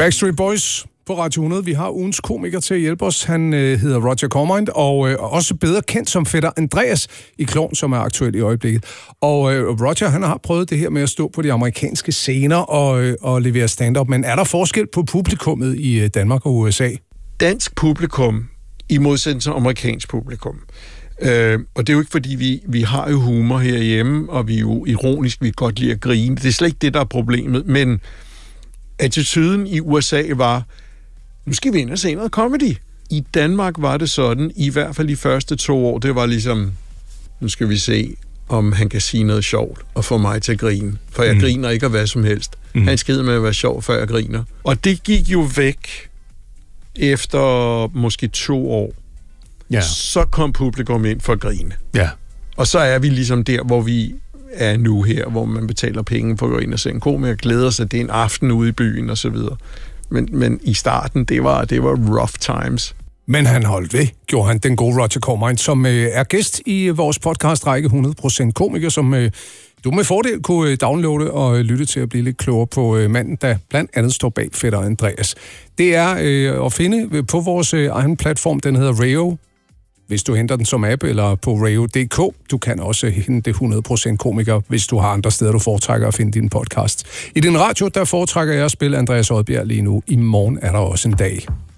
Backstreet Boys på Radio 100. Vi har ugens komiker til at hjælpe os. Han hedder Roger Cormind, og også bedre kendt som fætter Andreas i Klovn, som er aktuel i øjeblikket. Og Roger, han har prøvet det her med at stå på de amerikanske scener og levere stand-up. Men er der forskel på publikummet i Danmark og USA? Dansk publikum i modsætning til amerikansk publikum. Og det er jo ikke, fordi vi har jo humor herhjemme, og vi er jo ironisk, vi kan godt lide at grine. Det er slet ikke det, der er problemet, men attituden i USA var, nu skal vi ind og se noget comedy. I Danmark var det sådan, i hvert fald de første 2 år, det var ligesom, nu skal vi se, om han kan sige noget sjovt og få mig til at grine. For jeg griner ikke af hvad som helst. Han skider med at være sjov, før jeg griner. Og det gik jo væk efter måske 2 år. Ja. Så kom publikum ind for at grine. Ja. Og så er vi ligesom der, hvor vi er nu her, hvor man betaler penge for at gå ind og se en komiker, glæder sig, det er en aften ude i byen og så videre. Men i starten, det var rough times. Men han holdt ved, gjorde han, den gode Roger Cormind, som er gæst i vores podcastrække 100% komiker, som du med fordel kunne downloade og lytte til at blive lidt klogere på manden, der blandt andet står bag fætter Andreas. Det er at finde på vores egen platform, den hedder Rayo, hvis du henter den som app, eller på rayo.dk. Du kan også hente 100% komiker, hvis du har andre steder, du foretrækker at finde din podcast. I din radio, der foretrækker jeg at spille Andreas Odbjerg lige nu. I morgen er der også en dag.